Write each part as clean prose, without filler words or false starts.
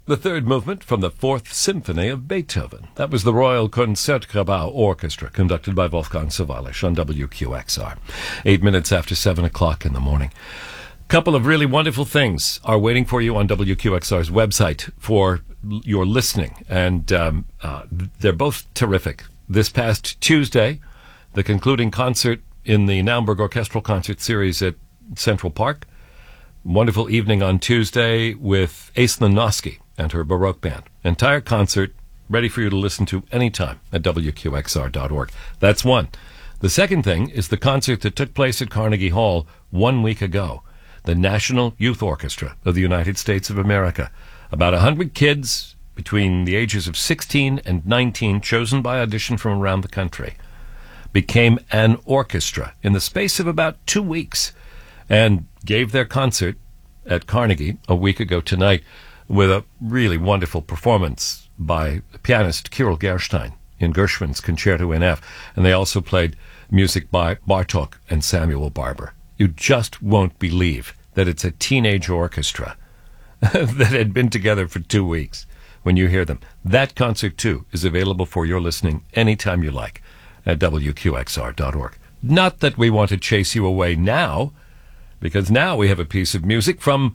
the third movement from the Fourth Symphony of Beethoven. That was the Royal Concertgebouw Orchestra, conducted by Wolfgang Sawallisch on WQXR. 8 minutes after 7 o'clock in the morning. Couple of really wonderful things are waiting for you on WQXR's website for your listening, and they're both terrific. This past Tuesday, the concluding concert in the Naumburg Orchestral Concert Series at Central Park. Wonderful evening on Tuesday with Aislinn Noski and her Baroque band. Entire concert ready for you to listen to anytime at WQXR.org. That's one. The second thing is the concert that took place at Carnegie Hall 1 week ago. The National Youth Orchestra of the United States of America. About 100 kids between the ages of 16 and 19, chosen by audition from around the country, became an orchestra in the space of about 2 weeks and gave their concert at Carnegie a week ago tonight with a really wonderful performance by pianist Kirill Gerstein in Gershwin's Concerto in F. And they also played music by Bartók and Samuel Barber. You just won't believe that it's a teenage orchestra that had been together for 2 weeks when you hear them. That concert, too, is available for your listening anytime you like at WQXR.org. Not that we want to chase you away now, because now we have a piece of music from,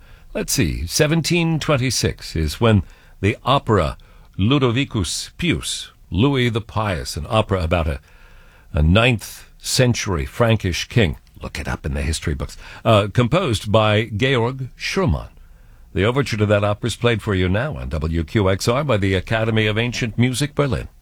1726 is when the opera Ludovicus Pius, Louis the Pious, an opera about a 9th century Frankish king, look it up in the history books, composed by Georg Schumann. The overture to that opera is played for you now on WQXR by the Academy of Ancient Music, Berlin.